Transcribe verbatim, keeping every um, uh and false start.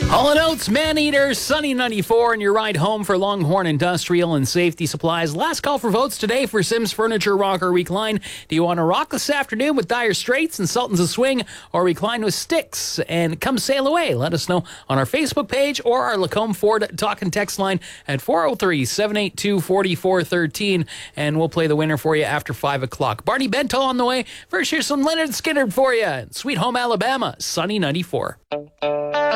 Hall and Oates, Maneater, Sunny ninety-four, and your ride home for Longhorn Industrial and Safety Supplies. Last call for votes today for Sims Furniture Rock or Recline. Do you want to rock this afternoon with Dire Straits and Sultans of Swing, or recline with Styx and come sail away? Let us know on our Facebook page or our Lacombe Ford talk and text line at four oh three, seven eight two, four four one three, and we'll play the winner for you after five o'clock. Barney Bento on the way. First, here's some Leonard Skinner for you. Sweet Home Alabama, Sunny ninety-four.